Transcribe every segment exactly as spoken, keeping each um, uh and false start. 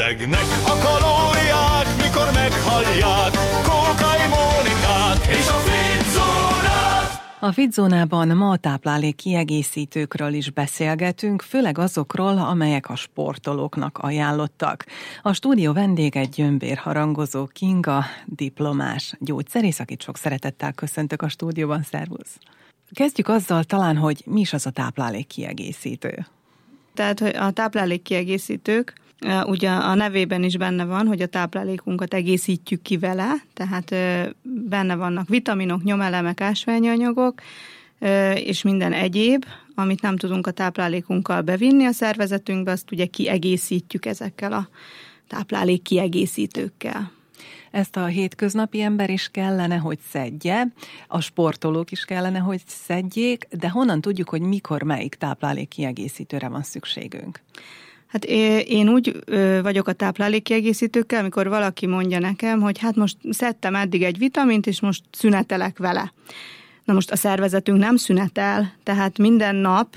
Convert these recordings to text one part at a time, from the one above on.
Degnek a kalóriák, mikor meghallják Kókai Mónikát és a Fitzónát. A Fitzónában ma a táplálék kiegészítőkről is beszélgetünk, főleg azokról, amelyek a sportolóknak ajánlottak. A stúdió vendége gyömbérharangozó Kinga, diplomás gyógyszerész, akit sok szeretettel köszöntök a stúdióban. Szervusz! Kezdjük azzal talán, hogy mi is az a táplálék kiegészítő. Tehát a táplálék kiegészítők, ugye a nevében is benne van, hogy a táplálékunkat egészítjük ki vele, tehát benne vannak vitaminok, nyomelemek, ásványi anyagok, és minden egyéb, amit nem tudunk a táplálékunkkal bevinni a szervezetünkbe, azt ugye kiegészítjük ezekkel a táplálék kiegészítőkkel. Ezt a hétköznapi ember is kellene, hogy szedje, a sportolók is kellene, hogy szedjék, de honnan tudjuk, hogy mikor melyik táplálék kiegészítőre van szükségünk? Hát én úgy vagyok a táplálékkiegészítőkkel, amikor valaki mondja nekem, hogy hát most szedtem eddig egy vitamint, és most szünetelek vele. Na most a szervezetünk nem szünetel, tehát minden nap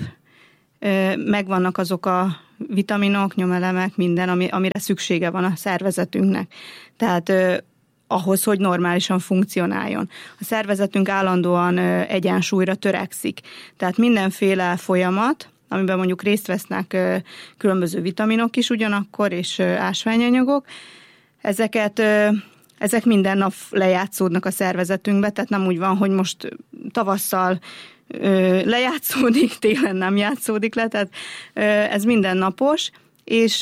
megvannak azok a vitaminok, nyomelemek, minden, ami, amire szüksége van a szervezetünknek. Tehát ahhoz, hogy normálisan funkcionáljon. A szervezetünk állandóan egyensúlyra törekszik. Tehát mindenféle folyamat, amiben mondjuk részt vesznek különböző vitaminok is ugyanakkor, és ásványanyagok. Ezeket, ezek minden nap lejátszódnak a szervezetünkbe, tehát nem úgy van, hogy most tavasszal lejátszódik, télen nem játszódik le, tehát ez mindennapos, és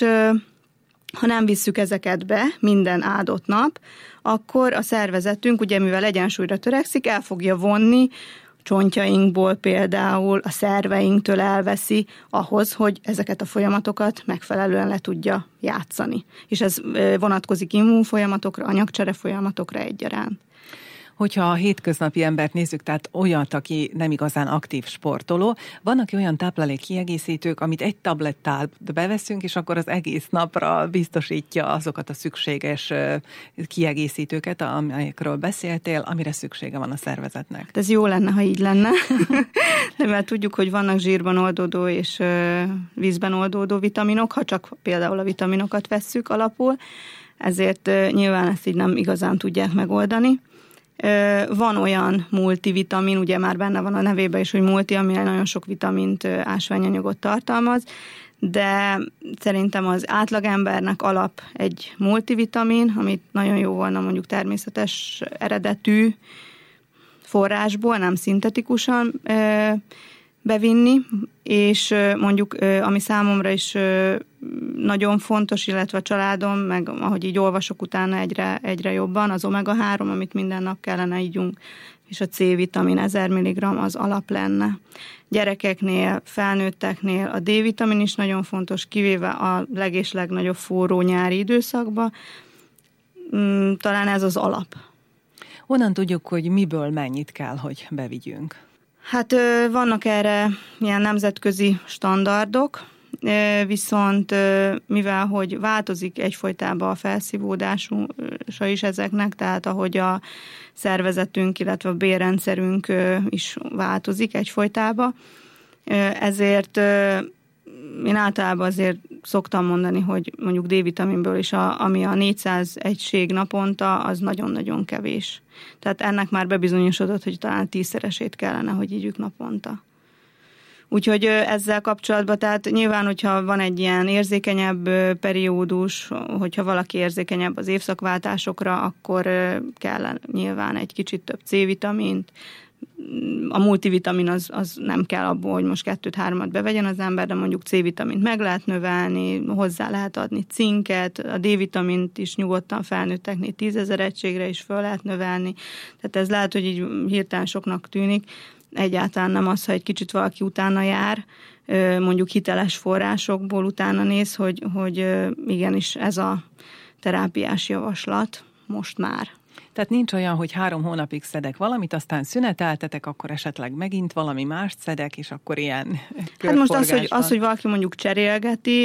ha nem visszük ezeket be minden áldott nap, akkor a szervezetünk, ugye mivel egyensúlyra törekszik, el fogja vonni csontjainkból például, a szerveinktől elveszi ahhoz, hogy ezeket a folyamatokat megfelelően le tudja játszani. És ez vonatkozik immunfolyamatokra, anyagcsere folyamatokra egyaránt. Hogyha a hétköznapi embert nézzük, tehát olyat, aki nem igazán aktív sportoló, vannak olyan táplálék kiegészítők, amit egy tablettát beveszünk, és akkor az egész napra biztosítja azokat a szükséges kiegészítőket, amelyekről beszéltél, amire szüksége van a szervezetnek. Ez jó lenne, ha így lenne, mert tudjuk, hogy vannak zsírban oldódó és vízben oldódó vitaminok, ha csak például a vitaminokat vesszük alapul, ezért nyilván ezt így nem igazán tudják megoldani. Van olyan multivitamin, ugye már benne van a nevében is, hogy multi, ami nagyon sok vitamint, ásványanyagot tartalmaz, de szerintem az átlagembernek alap egy multivitamin, amit nagyon jó volna mondjuk természetes eredetű forrásból, nem szintetikusan bevinni, és mondjuk, ami számomra is nagyon fontos, illetve a családom, meg ahogy így olvasok utána egyre, egyre jobban, az omega három, amit minden nap kellene ígyunk, és a C-vitamin ezer milligramm az alap lenne. Gyerekeknél, felnőtteknél a D-vitamin is nagyon fontos, kivéve a leg- és legnagyobb forró nyári időszakban. Talán ez az alap. Honnan tudjuk, hogy miből mennyit kell, hogy bevigyünk? Hát vannak erre ilyen nemzetközi standardok, viszont mivel hogy változik egyfolytában a felszívódása is ezeknek, tehát ahogy a szervezetünk, illetve a bélrendszerünk is változik egyfolytában, ezért én általában azért szoktam mondani, hogy mondjuk D-vitaminből is, a, ami a négyszáz egység naponta, az nagyon-nagyon kevés. Tehát ennek már bebizonyosodott, hogy talán tízszeresét kellene, hogy ígyük naponta. Úgyhogy ezzel kapcsolatban, tehát nyilván, hogyha van egy ilyen érzékenyebb periódus, hogyha valaki érzékenyebb az évszakváltásokra, akkor kell nyilván egy kicsit több C-vitamint. A multivitamin az, az nem kell abból, hogy most kettőt-hármat bevegyen az ember, de mondjuk C-vitamint meg lehet növelni, hozzá lehet adni cinket, a D-vitamint is nyugodtan felnőtteknél tízezer egységre is föl lehet növelni. Tehát ez lehet, hogy így hirtelen soknak tűnik. Egyáltalán nem az, ha egy kicsit valaki utána jár, mondjuk hiteles forrásokból utána néz, hogy, hogy igenis ez a terápiás javaslat most már. Tehát nincs olyan, hogy három hónapig szedek valamit, aztán szüneteltetek, akkor esetleg megint valami mást szedek, és akkor ilyen körforgásban. Hát most az, hogy, az, hogy valaki mondjuk cserélgeti,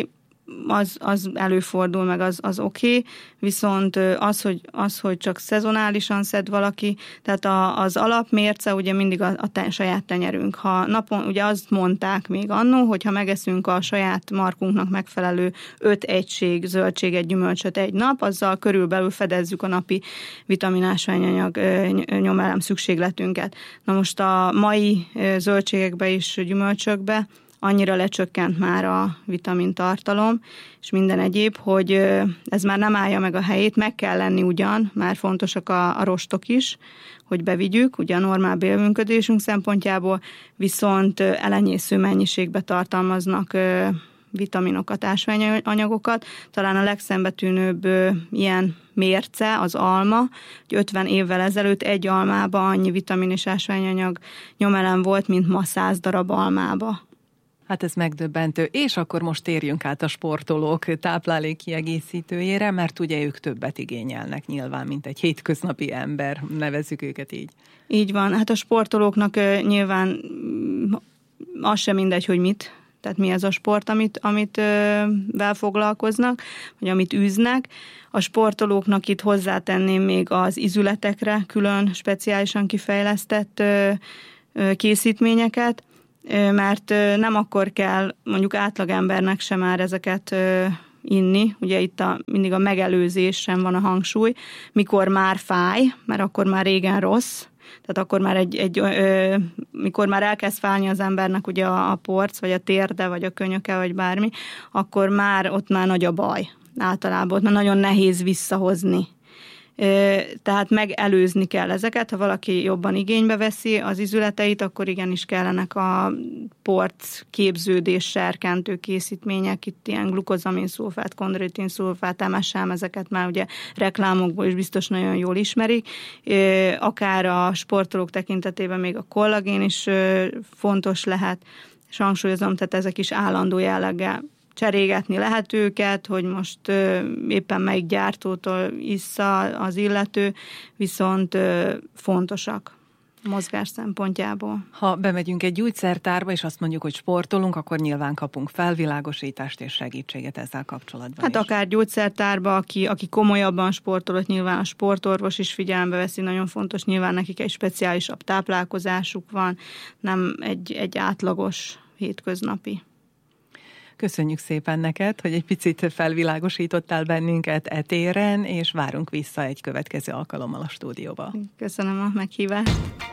az, az előfordul, meg az, az oké, okay. Viszont az hogy, az, hogy csak szezonálisan szed valaki, tehát a, az alapmérce ugye mindig a, a te, saját tenyerünk. Ha napon, ugye azt mondták még annó, hogy ha megeszünk a saját markunknak megfelelő öt egység zöldséget, gyümölcsöt egy nap, azzal körülbelül fedezzük a napi vitaminásványanyag nyomelem szükségletünket. Na most a mai zöldségekbe és gyümölcsökbe annyira lecsökkent már a vitamintartalom, és minden egyéb, hogy ez már nem állja meg a helyét, meg kell lenni ugyan, már fontosak a, a rostok is, hogy bevigyük, ugye a normál bélműködésünk szempontjából, viszont elenyésző mennyiségbe tartalmaznak vitaminokat, ásványanyagokat. Talán a legszembetűnőbb ilyen mérce az alma, hogy ötven évvel ezelőtt egy almába annyi vitamin és ásványanyag nyomelem volt, mint ma száz darab almába. Hát ez megdöbbentő. És akkor most térjünk át a sportolók táplálékkiegészítőjére, mert ugye ők többet igényelnek nyilván, mint egy hétköznapi ember, nevezzük őket így. Így van. Hát a sportolóknak nyilván az sem mindegy, hogy mit, tehát mi ez a sport, amit, amit vel foglalkoznak, vagy amit űznek. A sportolóknak itt hozzátenném még az izületekre külön speciálisan kifejlesztett készítményeket, mert nem akkor kell mondjuk átlagembernek sem már ezeket inni, ugye itt a, mindig a megelőzésen van a hangsúly, mikor már fáj, mert akkor már régen rossz, tehát akkor már egy, egy ö, mikor már elkezd fájni az embernek ugye a, a porc, vagy a térde, vagy a könyöke, vagy bármi, akkor már ott már nagy a baj általában, ott már nagyon nehéz visszahozni. Tehát megelőzni kell ezeket, ha valaki jobban igénybe veszi az izületeit, akkor igenis kellenek a porc képződés serkentő készítmények, itt ilyen glukozaminszulfát, kondroitinszulfát, em es em, ezeket már ugye reklámokból is biztos nagyon jól ismerik. Akár a sportolók tekintetében még a kollagén is fontos lehet, és hangsúlyozom, tehát ezek is állandó jelleggel cserégetni lehet őket, hogy most ö, éppen melyik gyártótól issza az illető, viszont ö, fontosak mozgás szempontjából. Ha bemegyünk egy gyógyszertárba, és azt mondjuk, hogy sportolunk, akkor nyilván kapunk felvilágosítást és segítséget ezzel kapcsolatban Hát is. akár gyógyszertárba, aki, aki komolyabban sportolott, nyilván a sportorvos is figyelembe veszi, nagyon fontos, nyilván nekik egy speciálisabb táplálkozásuk van, nem egy, egy átlagos hétköznapi. Köszönjük szépen neked, hogy egy picit felvilágosítottál bennünket e téren, és várunk vissza egy következő alkalommal a stúdióba. Köszönöm a meghívást.